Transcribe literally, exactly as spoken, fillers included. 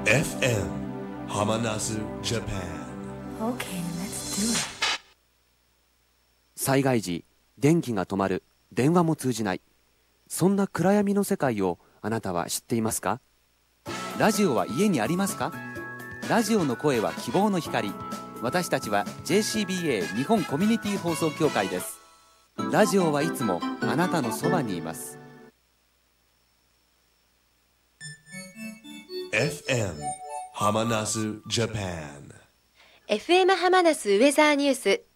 エフエム Hamanasu Japan。 Okay, let's do it. 災害時、電気が止まる、電話も通じない。そんな暗闇の世界をあなたは知っていますか？ラジオは家にありますか？ラジオの声は希望の光。私たちは ジェーシービーエー 日本コミュニティ放送協会です。ラジオはいつもあなたのそばにいます。 エフエム Hamanasu Japan。 エフエム ハマナスウェザーニュース